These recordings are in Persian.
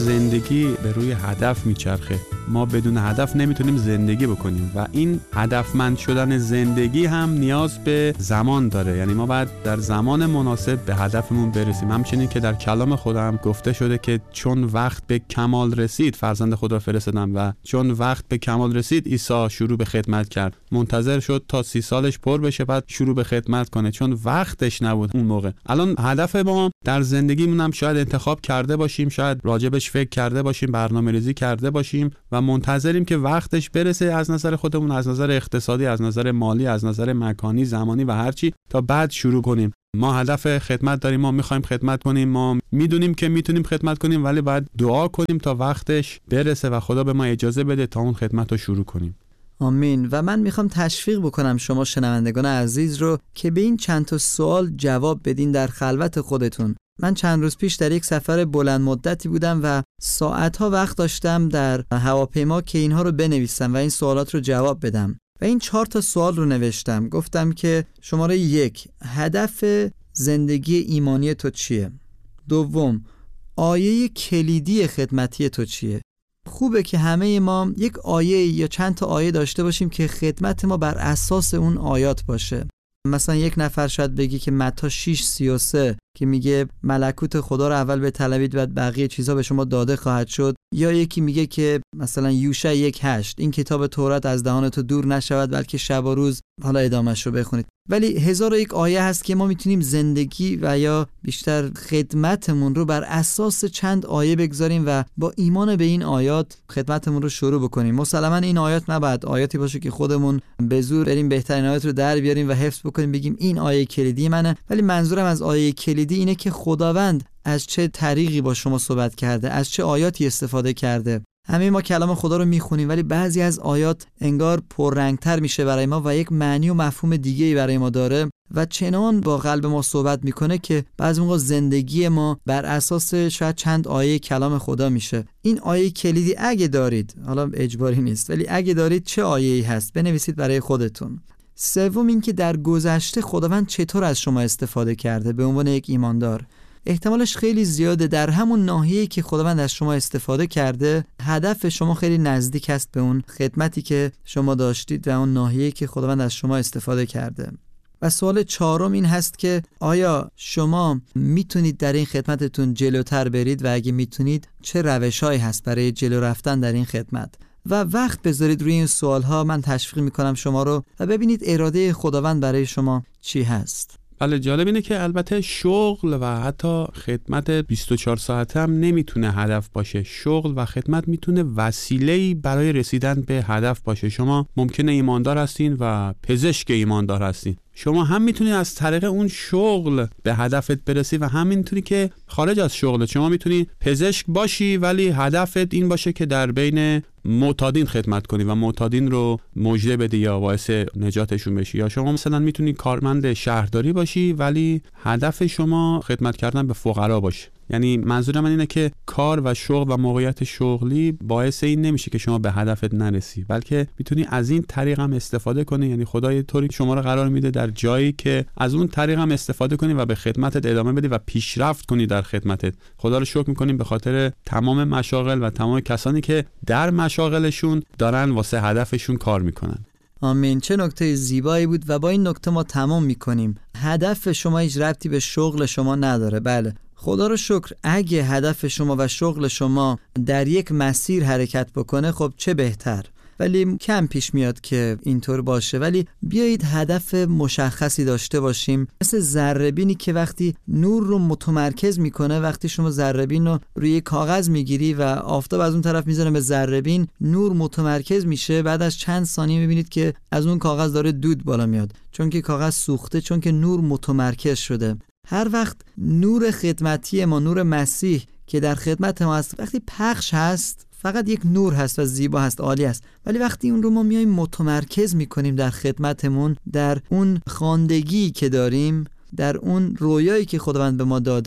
زندگی به روی هدف میچرخه. ما بدون هدف نمیتونیم زندگی بکنیم و این هدفمند شدن زندگی هم نیاز به زمان داره. یعنی ما باید در زمان مناسب به هدفمون برسیم. همچنین که در کلام خودم گفته شده که چون وقت به کمال رسید فرزند خدا فرستادم و چون وقت به کمال رسید عیسی شروع به خدمت کرد. منتظر شد تا 30 سالش پر بشه بعد شروع به خدمت کنه، چون وقتش نبود اون موقع. الان هدف ما در زندگیمون هم شاید انتخاب کرده باشیم، شاید راجبش فکر کرده باشیم، برنامه‌ریزی کرده باشیم و منتظریم که وقتش برسه، از نظر خودمون، از نظر اقتصادی، از نظر مالی، از نظر مکانی، زمانی و هر چی، تا بعد شروع کنیم. ما هدف خدمت داریم، ما می‌خوایم خدمت کنیم، ما میدونیم که میتونیم خدمت کنیم، ولی باید دعا کنیم تا وقتش برسه و خدا به ما اجازه بده تا اون خدمت رو شروع کنیم. آمین. و من میخوام تشویق بکنم شما شنوندگان عزیز رو که به این چند تا سوال جواب بدین در خلوت خودتون. من چند روز پیش در یک سفر بلند مدتی بودم و ساعتها وقت داشتم در هواپیما که اینها رو بنویسم و این سوالات رو جواب بدم و این 4 تا سوال رو نوشتم. گفتم که شماره 1، هدف زندگی ایمانی تو چیه؟ 2، آیه کلیدی خدمتی تو چیه؟ خوبه که همه ما یک آیه یا چند تا آیه داشته باشیم که خدمت ما بر اساس اون آیات باشه. مثلا یک نفر شاید بگی که متی 6:33 که میگه ملکوت خدا رو اول بطلبید بعد بقیه چیزا به شما داده خواهد شد، یا یکی میگه که مثلا یوشع 1:8 این کتاب تورات از دهان تو دور نشود بلکه شب و روز، حالا ادامه‌اش رو بخونید. ولی 1001 آیه هست که ما میتونیم زندگی و یا بیشتر خدمتمون رو بر اساس چند آیه بگذاریم و با ایمان به این آیات خدمتمون رو شروع بکنیم. مسلماً این آیات نباید آیاتی باشه که خودمون به زور بریم بهترین آیات رو در بیاریم و حفظ بکنیم بگیم این آیه کلیدی منه. ولی منظورم از آیه کلیدی اینه که خداوند از چه طریقی با شما صحبت کرده، از چه آیاتی استفاده کرده. همه ما کلام خدا رو میخونیم ولی بعضی از آیات انگار پررنگتر میشه برای ما و یک معنی و مفهوم دیگه‌ای برای ما داره و چنان با قلب ما صحبت میکنه که بعضی موقع زندگی ما بر اساس شاید چند آیه کلام خدا میشه. این آیه کلیدی اگه دارید، حالا اجباری نیست، ولی اگه دارید چه آیه‌ای هست بنویسید برای خودتون. 3، این که در گذشته خداوند چطور از شما استفاده کرده به عنوان یک ایماندار. احتمالش خیلی زیاده در همون ناحیه‌ای که خداوند از شما استفاده کرده هدف شما خیلی نزدیک است به اون خدمتی که شما داشتید و اون ناحیه‌ای که خداوند از شما استفاده کرده. و سوال 4 این هست که آیا شما میتونید در این خدمتتون جلوتر برید و اگه میتونید چه روش‌هایی هست برای جلو رفتن در این خدمت؟ و وقت بذارید روی این سوال‌ها. من تشویق میکنم شما رو و ببینید اراده خداوند برای شما چی هست. بله، جالب اینه که البته شغل و حتی خدمت 24 ساعته هم نمیتونه هدف باشه. شغل و خدمت میتونه وسیله‌ای برای رسیدن به هدف باشه. شما ممکنه ایماندار هستین و پزشک ایماندار هستین. شما هم میتونی از طریق اون شغل به هدفت برسی و هم میتونی که خارج از شغلت شما میتونی پزشک باشی ولی هدفت این باشه که در بین معتادین خدمت کنی و معتادین رو مژده بدی یا باعث نجاتشون بشی. یا شما مثلا میتونی کارمند شهرداری باشی ولی هدف شما خدمت کردن به فقرا باشه. یعنی منظور من اینه که کار و شغل و موقعیت شغلی باعث این نمیشه که شما به هدفت نرسی، بلکه میتونی از این طریق هم استفاده کنی. یعنی خدا یه طوری شما رو قرار میده در جایی که از اون طریق هم استفاده کنی و به خدمتت ادامه بدی و پیشرفت کنی در خدمتت. خدا رو شکر میکنیم به خاطر تمام مشاغل و تمام کسانی که در مشاغلشون دارن واسه هدفشون کار میکنن. آمین. چه نکته زیبایی بود و با این نکته ما تمام میکنیم. هدف شما هیچ ربطی به شغل شما نداره. بله، خدا رو شکر اگه هدف شما و شغل شما در یک مسیر حرکت بکنه خب چه بهتر، ولی کم پیش میاد که اینطور باشه. ولی بیایید هدف مشخصی داشته باشیم، مثل ذره‌بینی که وقتی نور رو متمرکز میکنه، وقتی شما ذره‌بین رو روی کاغذ میگیری و آفتاب از اون طرف میزنه به ذره‌بین، نور متمرکز میشه، بعد از چند ثانیه میبینید که از اون کاغذ داره دود بالا میاد، چون که کاغذ سوخته، چون که نور متمرکز شده. هر وقت نور خدمتی ما، نور مسیح که در خدمت ما هست، وقتی پخش هست فقط یک نور هست و زیبا هست، عالی است، ولی وقتی اون رو ما میایم متمرکز میکنیم در خدمتمون، در اون خواندگی که داریم، در اون رویایی که خداوند به ما داده،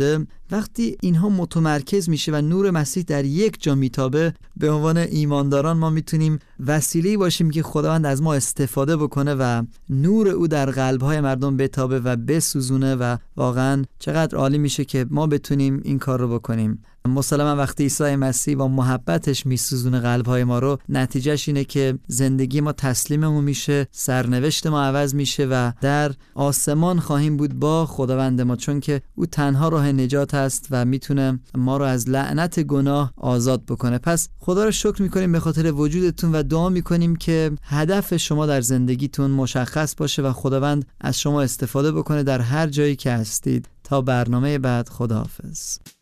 وقتی اینها متمرکز میشه و نور مسیح در یک جا میتابه، به عنوان ایمانداران ما میتونیم وسیله‌ای باشیم که خداوند از ما استفاده بکنه و نور او در قلب‌های مردم بتابه و بسوزونه و واقعا چقدر عالی میشه که ما بتونیم این کار رو بکنیم. مسلما وقتی عیسی مسیح با محبتش میسوزونه قلب‌های ما رو، نتیجهش اینه که زندگی ما تسلیممون میشه، سرنوشت ما عوض میشه و در آسمان خواهیم بود با خداوند ما، چون که او تنها راه نجات است و میتونه ما رو از لعنت گناه آزاد بکنه. پس خدا رو شکر میکنیم به خاطر وجودتون و دعا میکنیم که هدف شما در زندگیتون مشخص باشه و خداوند از شما استفاده بکنه در هر جایی که هستید. تا برنامه بعد، خداحافظ.